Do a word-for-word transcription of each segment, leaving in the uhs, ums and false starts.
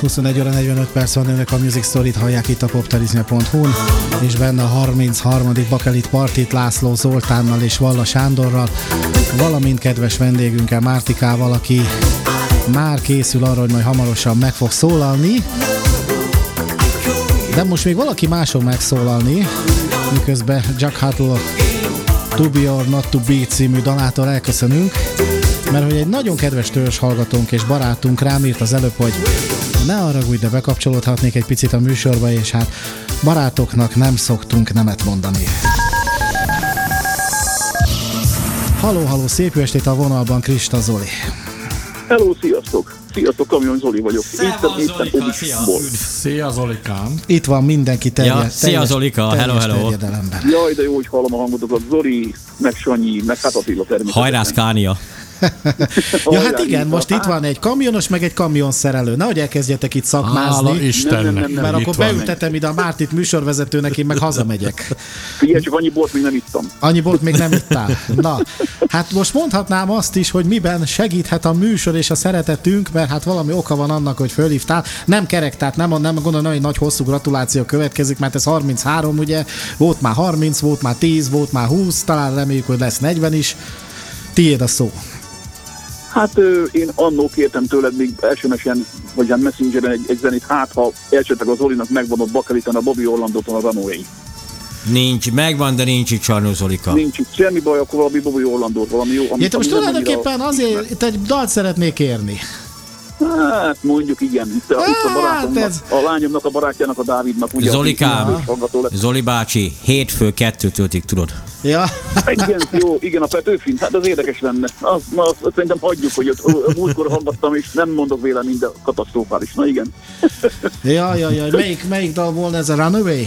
huszonegy óra negyvenöt perc van, önök a Music Story-t hallják itt a poptarizmia pont hu-n, és benne a harmincharmadik Bakelit Partit László Zoltánnal és Valla Sándorral, valamint kedves vendégünkkel, Mártikával, aki már készül arra, hogy majd hamarosan meg fog szólalni. De most még valaki más fog megszólalni, miközben Jack Huttle To Be or Not To Be című dalától elköszönünk, mert hogy egy nagyon kedves törzs hallgatónk és barátunk rám írt az előbb, hogy ne haragudj, de bekapcsolódhatnék egy picit a műsorba, és hát barátoknak nem szoktunk nemet mondani. Halló, halló, szép jó estét, a vonalban Krista Zoli. Hello, sziasztok! Sziasztok, Kamion Zoli vagyok. Szervusz Zolika, szia! Szia Zolikám! Itt van mindenki terjed, ja, szia teljes, Zolika, hello, hello! Jaj, de jó, hogy hallom a hangotokat. Zoli, meg Sanyi, meg hát Attila természetesen. Hajrá, Scania! Ja, hát igen, most itt van egy kamionos, meg egy kamionszerelő. Nehogy elkezdjetek itt szakmázni. Hála Istennek. Nem, nem, nem, mert akkor beültetem ide a Mártit műsorvezetőnek, én meg hazamegyek. Figyelj, csak annyi bort még nem ittam. Annyi bort még nem ittál. Na, hát most mondhatnám azt is, hogy miben segíthet a műsor és a szeretetünk, mert hát valami oka van annak, hogy fölhívtál. Nem kerek, tehát nem, nem gondolom, hogy nagy hosszú gratuláció következik, mert ez harminchárom, ugye? Volt már harminc, volt már tíz, volt már húsz, talán reméljük, hogy lesz negyven is. Tiéd a szó. Hát ö, én annó kértem tőled még es em es-en, vagy hát Messengeren egy, egy zenét, hát ha esetleg az Zolinak megvan ott Bakeliten a Bobby Orlandóton a Runaway. Nincs, megvan, de nincs itt sajnos Zolika. Nincs itt semmi baj, akkor valami Bobby Orlandót, valami jó. Ami, ja, most tulajdonképpen azért itt egy dalt szeretnék kérni. Hát mondjuk igen, itt a, itt a barátomnak, ez... a lányomnak, a barátjának, a Dávidnak. Ugye, Zolikám, Zoli bácsi, hétfő kettőtől tudod. Ja. Igen, jó, igen, a Petőfin, hát az érdekes lenne. Azt, azt szerintem hagyjuk, hogy ott múltkor hallgattam, és nem mondok véleményt, de katasztrofális. Na igen. Ja, ja, ja. Melyik, melyik dal volna ez, a Runaway?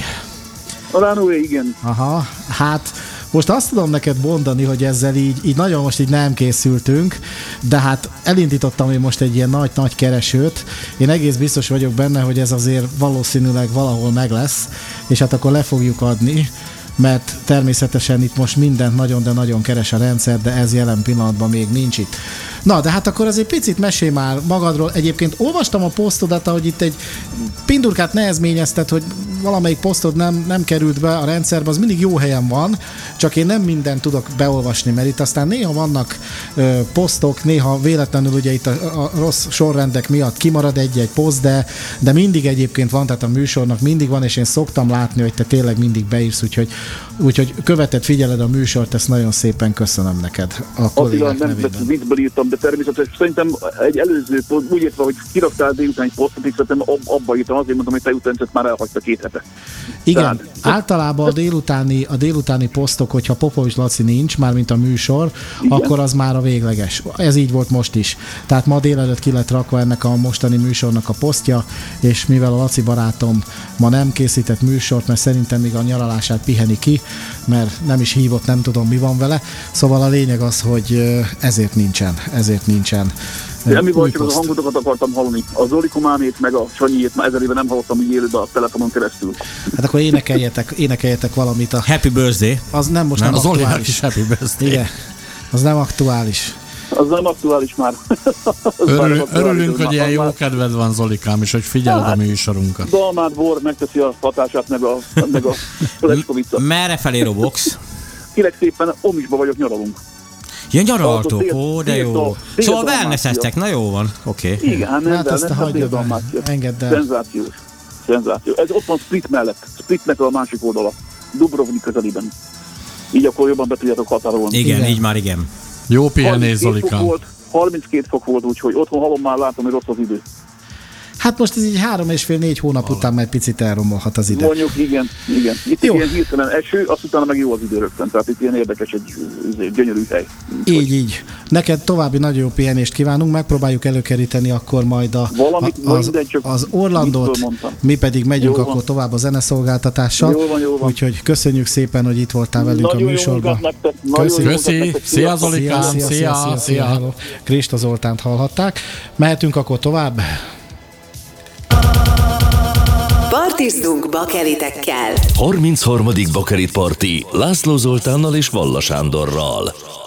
A Runaway, igen. Aha, hát... Most azt tudom neked mondani, hogy ezzel így, így nagyon most így nem készültünk, de hát elindítottam én most egy ilyen nagy-nagy keresőt. Én egész biztos vagyok benne, hogy ez azért valószínűleg valahol meg lesz, és hát akkor le fogjuk adni, mert természetesen itt most mindent nagyon, de nagyon keres a rendszer, de ez jelen pillanatban még nincs itt. Na, de hát akkor azért picit mesélj már magadról. Egyébként olvastam a posztodat, ahogy itt egy pindurkát nehezményeztet, hogy valamelyik posztod nem, nem került be a rendszerbe, az mindig jó helyen van, csak én nem mindent tudok beolvasni, mert itt aztán néha vannak ö, posztok, néha véletlenül ugye itt a, a rossz sorrendek miatt kimarad egy-egy poszt, de, de mindig egyébként van, tehát a műsornak mindig van, és én szoktam látni, hogy te tényleg mindig beírsz, úgyhogy, úgyhogy követed, figyeled a műsort, ezt nagyon szépen köszönöm neked a kollégák nevében. Viccből írtam, de természetesen szerintem egy előző poszt, úgy értve, hogy kiraktál délután egy posztot, és szerintem ab, abba írtam, azért mondom, hogy te utáncsot már elhagyta két hete. Igen, Tehát, általában a délutáni, a délutáni posztok, hogyha Popovics Laci nincs, mármint a műsor, igen, akkor az már a végleges. Ez így volt most is. Tehát ma délelőtt ki lett rakva ennek a mostani műsornak a posztja, és mivel a Laci barátom ma nem készített műsort, mert szerintem még a nyaralását piheni ki, mert nem is hívott, nem tudom mi van vele. Szóval a lényeg az, hogy ezért nincsen, ezért nincsen. De mi volt, csak az a hangotokat akartam hallani. A Zolikomámét meg a Sanyiét már ezer éve nem hallottam úgy élőben a telefonon keresztül. Hát akkor énekeljetek, énekeljetek valamit a... Happy birthday! Az nem most nem, nem az aktuális. Is happy birthday. Igen, az nem aktuális. Az nem aktuális már. Örül, aktuális, örülünk, hogy ilyen jó már... kedved van, Zolikám, és hogy figyeled hát, a műsorunkat. Dalmát bor megteszi a hatását, meg a, meg a Leszkovica. Merre felé robox? Kérlek szépen, Omisba vagyok, nyaralunk. Ja, nyaraltok, ó, de jó. Szóval wellnesseztek, na jó van, oké. Okay. Igen, hát nem, hát azt hagyjad el, engedd el. Szenzációs, szenzáció. Ez ott van Split mellett, Splitnek a másik oldala, Dubrovnik közelében. Így akkor jobban be tudjátok határolni. Igen, igen, így már igen. Jó pihenés, Zolikám. harminckét fok volt, úgyhogy otthon halom már látom, hogy rossz az idő. Hát most ez így három és fél, négy hónap után már picit elromolhat az idő. Mondjuk, igen, igen. Itt jó. Ilyen hirtelen eső, azt utána meg jó az idő rögtön, tehát itt ilyen érdekes, egy gyönyörű hely. Így, hogy... így. Neked további nagyon jó pihenést kívánunk, megpróbáljuk előkeríteni akkor majd a, Valamit, a, az, minden, az Orlandót, mi pedig megyünk akkor tovább a zeneszolgáltatással. Jó van, jó van. Úgyhogy köszönjük szépen, hogy itt voltál velünk nagyon a műsorban. Köszi, Köszi. Szia Zolikám, szia, szia, szia, szia, szia. Krista Zoltánt hallhatták. Mehetünk akkor tovább. Partizzunk bakelitekkel. harmincharmadik Bakelit Parti László Zoltánnal és Valla Sándorral.